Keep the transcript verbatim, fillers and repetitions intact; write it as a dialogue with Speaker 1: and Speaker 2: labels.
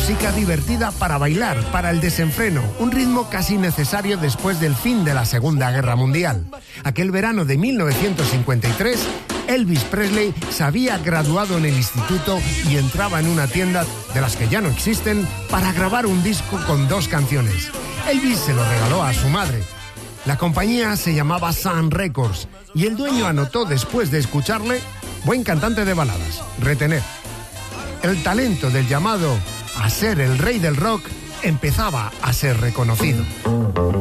Speaker 1: música divertida para bailar, para el desenfreno, un ritmo casi necesario después del fin de la Segunda Guerra Mundial. Aquel verano de mil novecientos cincuenta y tres, Elvis Presley se había graduado en el instituto y entraba en una tienda, de las que ya no existen, para grabar un disco con dos canciones. Elvis se lo regaló a su madre. La compañía se llamaba Sun Records y el dueño anotó después de escucharle: buen cantante de baladas, retener. El talento del llamado a ser el rey del rock empezaba a ser reconocido.